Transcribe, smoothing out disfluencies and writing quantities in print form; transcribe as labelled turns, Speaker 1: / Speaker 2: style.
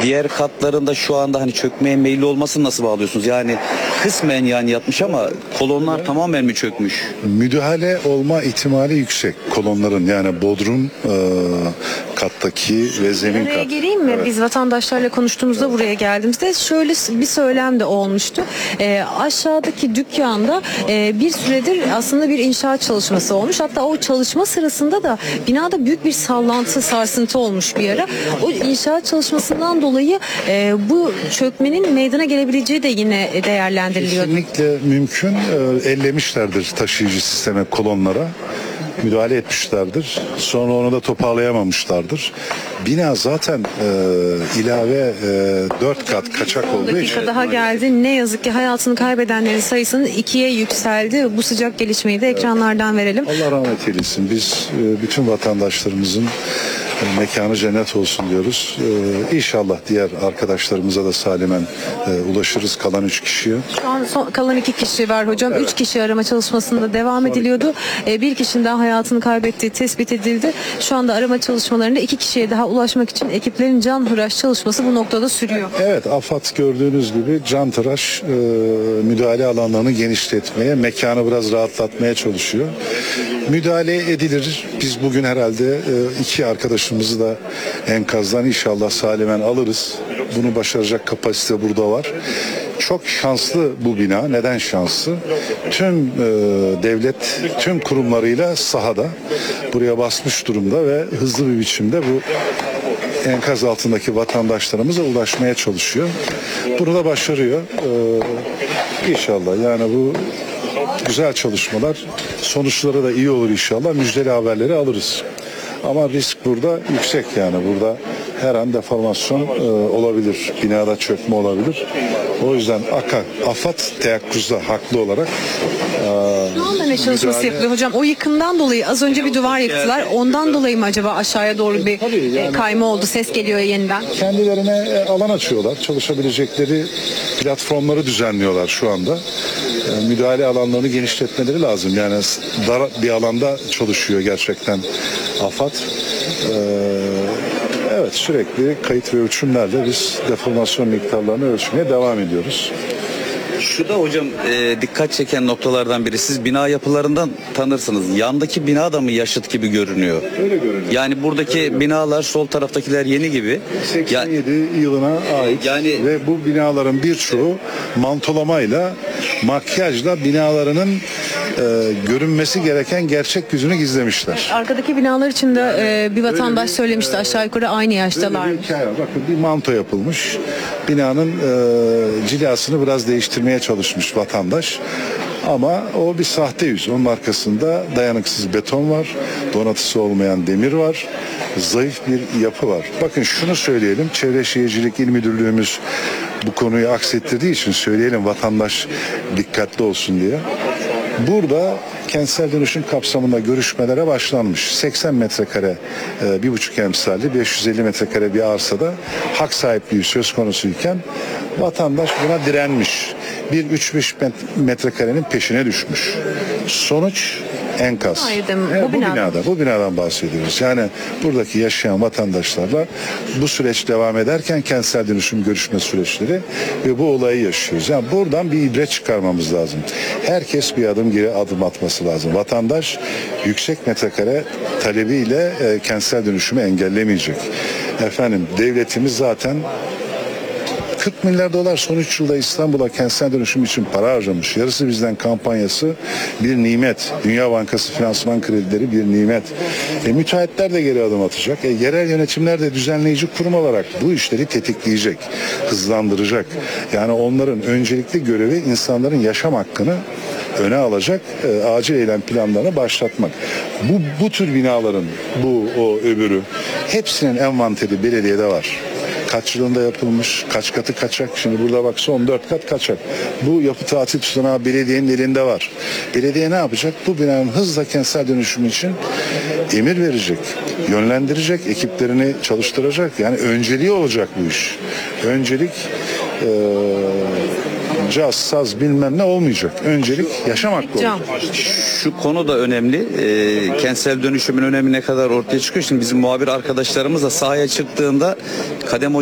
Speaker 1: diğer katlarında şu anda hani çökmeye meyilli olmasını nasıl bağlıyorsunuz? Yani kısmen yani yatmış ama kolonlar tamamen mi çökmüş?
Speaker 2: Müdahale olma ihtimali yüksek kolonların, yani bodrum kattaki ve zemin
Speaker 3: Araya
Speaker 2: kat.
Speaker 3: gireyim mi?
Speaker 2: Evet.
Speaker 3: Biz vatandaşlarla konuştuğumuzda buraya geldiğimizde şöyle bir söylem de olmuştu. Aşağıdaki dükkanda bir süredir aslında bir inşaat çalışması olmuş. Hatta o çalışma sırasında da binada büyük bir sallantı, sarsıntı olmuş bir ara. O inşaat çalışmasından dolayı bu çökmenin meydana gelebileceği de yine değerlendiriliyor.
Speaker 2: Kesinlikle mümkün. Ellemişlerdir taşıyıcı sisteme, kolonlara. Müdahale etmişlerdir. Sonra onu da toparlayamamışlardır. Bina zaten ilave 4 kat kaçak
Speaker 3: 10
Speaker 2: olduğu
Speaker 3: dakika
Speaker 2: için
Speaker 3: daha geldi. Ne yazık ki hayatını kaybedenlerin sayısının 2'ye yükseldi. Bu sıcak gelişmeyi de ekranlardan verelim.
Speaker 2: Allah rahmet eylesin. Biz bütün vatandaşlarımızın mekanı cennet olsun diyoruz. İnşallah diğer arkadaşlarımıza da salimen ulaşırız, kalan 3 kişiye.
Speaker 3: Şu an kalan 2 kişi var hocam. 3 kişi arama çalışmasında devam ediliyordu. Bir kişinin daha hayatını kaybettiği tespit edildi. Şu anda arama çalışmalarında 2 kişiye daha ulaşmak için ekiplerin canhıraş çalışması bu noktada sürüyor.
Speaker 2: Evet, AFAD gördüğünüz gibi cantıraş müdahale alanlarını genişletmeye, mekanı biraz rahatlatmaya çalışıyor. Müdahale edilir. Biz bugün herhalde 2 arkadaşımızı da enkazdan inşallah salimen alırız. Bunu başaracak kapasite burada var. Çok şanslı bu bina. Neden şanslı? Tüm devlet, tüm kurumlarıyla sahada buraya basmış durumda ve hızlı bir biçimde bu enkaz altındaki vatandaşlarımıza ulaşmaya çalışıyor. Bunu da başarıyor. İnşallah yani bu güzel çalışmalar, sonuçları da iyi olur inşallah. Müjdeli haberleri alırız. Ama risk burada yüksek, yani burada her an deformasyon olabilir. Binada çökme olabilir. O yüzden AFAD teyakkuzda haklı olarak
Speaker 3: Şu anda ne çalışması yapılıyor hocam? O yıkımdan dolayı az önce bir duvar yıktılar. Ondan dolayı mı acaba aşağıya doğru bir kayma oldu? Ses geliyor yeniden.
Speaker 2: kendilerine alan açıyorlar. Çalışabilecekleri platformları düzenliyorlar şu anda. Müdahale alanlarını genişletmeleri lazım. Yani dar bir alanda çalışıyor gerçekten AFAD. Evet, sürekli kayıt ve ölçümlerle biz deformasyon miktarlarını ölçmeye devam ediyoruz.
Speaker 1: Şu da hocam dikkat çeken noktalardan biri. Siz bina yapılarından tanırsınız. Yandaki bina da mı yaşıt gibi görünüyor?
Speaker 2: Öyle görünüyor.
Speaker 1: Yani buradaki binalar, sol taraftakiler yeni gibi.
Speaker 2: 87 yılına ait
Speaker 1: Yani-
Speaker 2: ve bu binaların birçoğu mantolamayla, makyajla binalarının görünmesi gereken gerçek yüzünü gizlemişler.
Speaker 3: Arkadaki binalar için de bir vatandaş söylemişti aşağı yukarı aynı yaştalar.
Speaker 2: Böyle bir hikaye var. Bakın bir manto yapılmış. Binanın cilasını biraz değiştirmeye çalışmış vatandaş. Ama o bir sahte yüz. Onun arkasında dayanıksız beton var. Donatısı olmayan demir var. Zayıf bir yapı var. Bakın şunu söyleyelim. Çevre Şehircilik İl Müdürlüğümüz bu konuyu aksettirdiği için söyleyelim, vatandaş dikkatli olsun diye. Burada kentsel dönüşüm kapsamında görüşmelere başlanmış. 80 metrekare 1,5 emsalli 550 metrekare bir arsada hak sahipliği söz konusuyken vatandaş buna direnmiş. Bir 3-5 metrekarenin peşine düşmüş. Sonuç enkaz.
Speaker 3: Haydi,
Speaker 2: Bu binadan bahsediyoruz. Yani buradaki yaşayan vatandaşlarla bu süreç devam ederken kentsel dönüşüm görüşme süreçleri ve bu olayı yaşıyoruz. Yani buradan bir ibret çıkarmamız lazım. Herkes bir adım geri adım atması lazım. Vatandaş yüksek metrekare talebiyle kentsel dönüşümü engellemeyecek. Efendim, devletimiz zaten 40 milyar dolar son 3 yılda İstanbul'a kentsel dönüşüm için para harcamış. Yarısı bizden kampanyası bir nimet. Dünya Bankası finansman kredileri bir nimet. Müteahhitler de geri adım atacak. Yerel yönetimler de düzenleyici kurum olarak bu işleri tetikleyecek, hızlandıracak. Yani onların öncelikli görevi insanların yaşam hakkını öne alacak, acil eylem planlarını başlatmak. Bu tür binaların, o öbürü, hepsinin envanteri belediyede var. Kaç yılında yapılmış, kaç katı kaçak. Şimdi burada bak, son 4 kat kaçak. Bu yapı tatil tutanağı belediyenin elinde var. Belediye ne yapacak? Bu binanın hızla kentsel dönüşümü için emir verecek, yönlendirecek, ekiplerini çalıştıracak. Yani önceliği olacak bu iş. Öncelik caz, saz bilmem ne olmayacak. Öncelik yaşam hakkı olacak.
Speaker 1: Şu konu da önemli. Kentsel dönüşümün önemi ne kadar ortaya çıkıyor. Şimdi bizim muhabir arkadaşlarımız da sahaya çıktığında Kadem